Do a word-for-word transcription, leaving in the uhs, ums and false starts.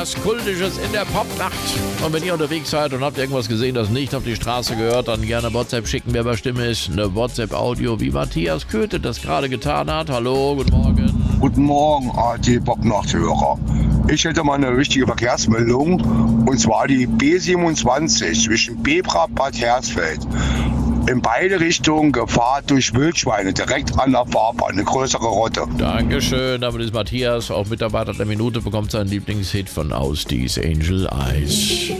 Was Kultisches in der Popnacht. Und wenn ihr unterwegs seid und habt irgendwas gesehen, das nicht auf die Straße gehört, dann gerne WhatsApp schicken, wer bei Stimme ist. Eine WhatsApp-Audio, wie Matthias Köthe das gerade getan hat. Hallo, guten Morgen. Guten Morgen, A T Popnachthörer. Ich hätte mal eine richtige Verkehrsmeldung, und zwar die B siebenundzwanzig zwischen Bebra und Bad Hersfeld. In beide Richtungen Gefahr durch Wildschweine, direkt an der Fahrbahn, eine größere Rotte. Dankeschön, damit ist Matthias, auch Mitarbeiter der Minute, bekommt seinen Lieblingshit von Austies Angel Eyes.